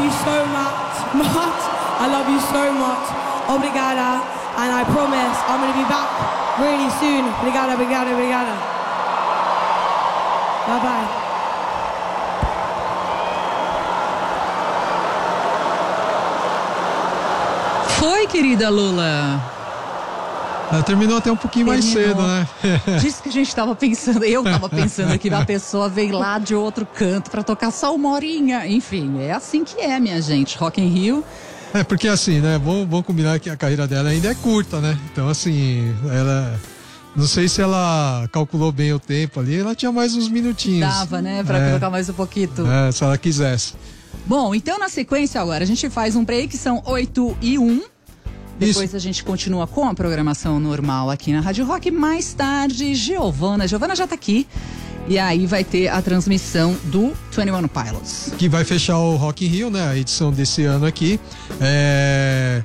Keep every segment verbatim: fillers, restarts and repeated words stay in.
you so much, much. I love you so much. Obrigada. And I promise I'm going to be back really soon. Obrigada, obrigada, obrigada. Bye bye. Foi, querida Lula. Ela terminou até um pouquinho terminou. mais cedo, né? Disso que a gente tava pensando, eu tava pensando que a pessoa veio lá de outro canto pra tocar só uma horinha. Enfim, é assim que é, minha gente. Rock in Rio. É, porque assim, né? Vamos, vamos combinar que a carreira dela ainda é curta, né? Então, assim, ela... Não sei se ela calculou bem o tempo ali, ela tinha mais uns minutinhos. Dava, né? Pra é, colocar mais um pouquinho. É, se ela quisesse. Bom, então na sequência agora, a gente faz um break, são oito e um. Depois Isso. a gente continua com a programação normal aqui na Rádio Rock. Mais tarde, Giovana. Giovana já tá aqui. E aí vai ter a transmissão do twenty one Pilots. Que vai fechar o Rock in Rio, né? A edição desse ano aqui. É...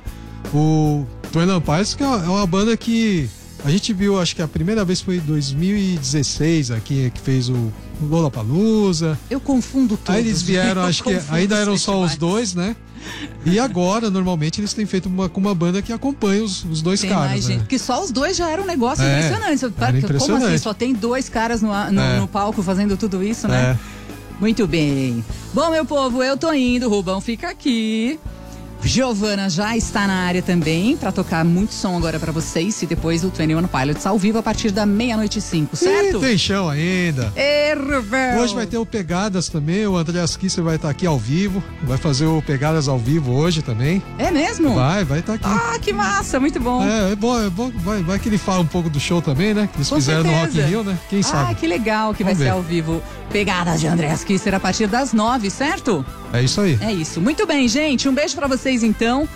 O twenty one Pilots, que é uma banda que a gente viu, acho que a primeira vez foi em dois mil e dezesseis aqui, que fez o Lollapalooza. Eu confundo tudo. Aí eles vieram, acho que ainda eram só os dois, né? E agora, normalmente, eles têm feito uma, com uma banda que acompanha os, os dois tem caras. Mais né? gente, porque só os dois já era um negócio é, impressionante. Era impressionante. Como assim? Só tem dois caras no, no, é. no palco fazendo tudo isso, né? É. Muito bem. Bom, meu povo, eu tô indo. O Rubão fica aqui. Giovana já está na área também para tocar muito som agora para vocês e depois o twenty one Pilots ao vivo a partir da meia-noite e cinco, certo? E tem chão ainda. Ê, Rubão. Hoje vai ter o Pegadas também, o Andreas Kisser vai estar aqui ao vivo, vai fazer o Pegadas ao vivo hoje também. É mesmo? Vai, vai estar aqui. Ah, que massa, muito bom. É, é bom, é bom, vai, vai que ele fala um pouco do show também, né? Que eles Com fizeram certeza. no Rock in Rio, né? Quem sabe? Ah, que legal que Vamos vai ver. ser ao vivo. Pegadas de Andreas Kisser a partir das nove, certo? É isso aí. É isso. Muito bem, gente. Um beijo pra vocês, então.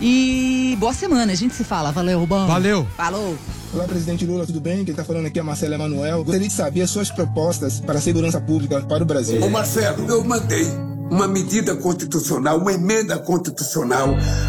E boa semana. A gente se fala. Valeu, Rubão. Valeu. Falou. Olá, presidente Lula, tudo bem? Quem está falando aqui é Marcelo Emanuel. Gostaria de saber as suas propostas para a segurança pública para o Brasil. Ô Marcelo, eu mandei uma medida constitucional, uma emenda constitucional